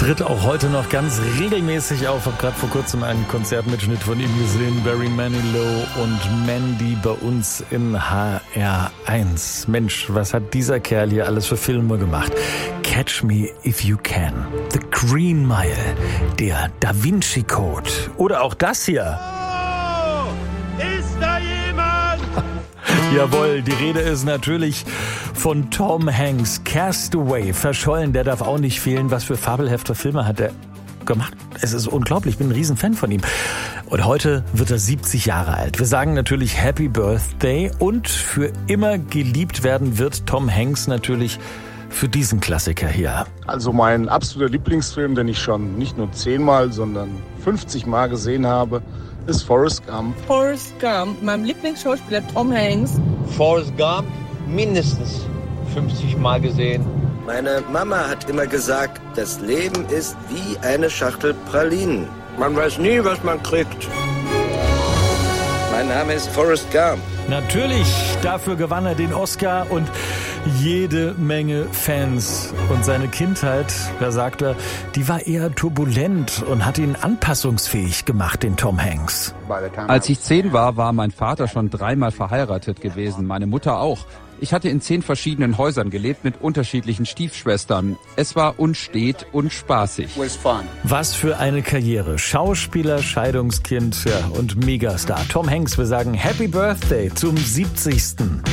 tritt auch heute noch ganz regelmäßig auf. Habe gerade vor kurzem einen Konzertmitschnitt von ihm gesehen. Barry Manilow und Mandy bei uns in HR1. Mensch, was hat dieser Kerl hier alles für Filme gemacht? Catch Me If You Can, The Green Mile, der Da Vinci Code oder auch das hier. Oh, ist da jemand? Jawohl, die Rede ist natürlich von Tom Hanks, Castaway, verschollen, der darf auch nicht fehlen. Was für fabelhafte Filme hat er gemacht? Es ist unglaublich, ich bin ein Riesenfan von ihm. Und heute wird er 70 Jahre alt. Wir sagen natürlich Happy Birthday und für immer geliebt werden wird Tom Hanks natürlich für diesen Klassiker hier. Also mein absoluter Lieblingsfilm, den ich schon nicht nur 10-mal, sondern 50 Mal gesehen habe, ist Forrest Gump. Forrest Gump, meinem Lieblingsschauspieler Tom Hanks. Forrest Gump mindestens 50 Mal gesehen. Meine Mama hat immer gesagt, das Leben ist wie eine Schachtel Pralinen. Man weiß nie, was man kriegt. Mein Name ist Forrest Gump. Natürlich, dafür gewann er den Oscar und jede Menge Fans. Und seine Kindheit, da sagt er, die war eher turbulent und hat ihn anpassungsfähig gemacht, den Tom Hanks. Als ich 10 war, war mein Vater schon 3-mal verheiratet gewesen, meine Mutter auch. Ich hatte in 10 verschiedenen Häusern gelebt mit unterschiedlichen Stiefschwestern. Es war unstet und spaßig. Was für eine Karriere. Schauspieler, Scheidungskind, ja, und Megastar. Tom Hanks, wir sagen Happy Birthday zum 70.